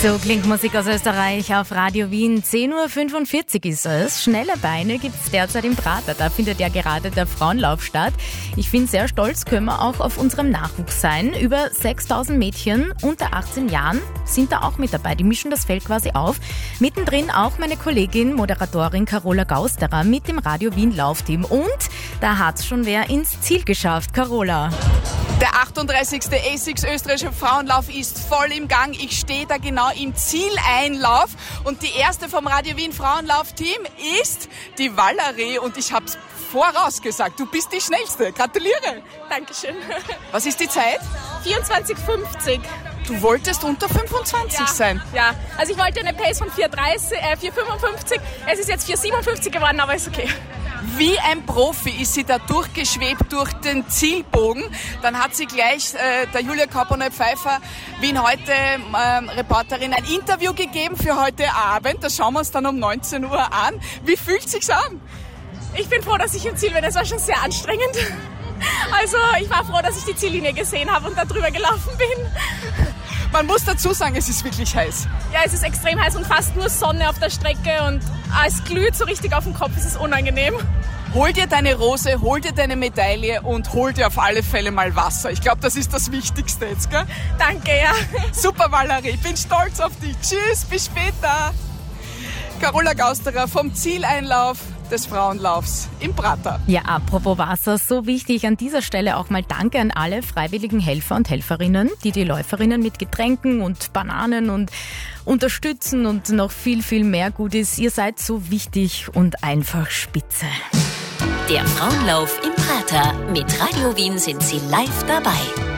So klingt Musik aus Österreich auf Radio Wien. 10.45 Uhr ist es. Schnelle Beine gibt es derzeit im Prater. Da findet ja gerade der Frauenlauf statt. Ich bin sehr stolz, können wir auch auf unserem Nachwuchs sein. Über 6.000 Mädchen unter 18 Jahren sind da auch mit dabei. Die mischen das Feld quasi auf. Mittendrin auch meine Kollegin, Moderatorin Carola Gausterer mit dem Radio Wien Laufteam. Und da hat's schon wer ins Ziel geschafft. Carola. Der 38. ASICS österreichische Frauenlauf ist voll im Gang. Ich stehe da genau im Zieleinlauf und die erste vom Radio Wien Frauenlaufteam ist die Valerie und ich habe es vorausgesagt, du bist die Schnellste. Gratuliere. Dankeschön. Was ist die Zeit? 24,50. Du wolltest unter 25 sein. Ja, also ich wollte eine Pace von 4,55. Es ist jetzt 4,57 geworden, aber ist okay. Wie ein Profi ist sie da durchgeschwebt durch den Zielbogen. Dann hat sie gleich der Julia Kaponel-Pfeiffer, Wien heute Reporterin, ein Interview gegeben für heute Abend. Das schauen wir uns dann um 19 Uhr an. Wie fühlt es sich an? Ich bin froh, dass ich im Ziel bin. Es war schon sehr anstrengend. Also ich war froh, dass ich die Ziellinie gesehen habe und da drüber gelaufen bin. Man muss dazu sagen, es ist wirklich heiß. Ja, es ist extrem heiß und fast nur Sonne auf der Strecke und es glüht so richtig auf dem Kopf. Es ist unangenehm. Hol dir deine Rose, hol dir deine Medaille und hol dir auf alle Fälle mal Wasser. Ich glaube, das ist das Wichtigste jetzt, gell? Danke, ja. Super, Valerie. Ich bin stolz auf dich. Tschüss, bis später. Carola Gausterer vom Zieleinlauf des Frauenlaufs im Prater. Ja, apropos Wasser, so wichtig an dieser Stelle auch mal Danke an alle freiwilligen Helfer und Helferinnen, die die Läuferinnen mit Getränken und Bananen und unterstützen und noch viel, viel mehr Gutes. Ihr seid so wichtig und einfach spitze. Der Frauenlauf im Prater. Mit Radio Wien sind Sie live dabei.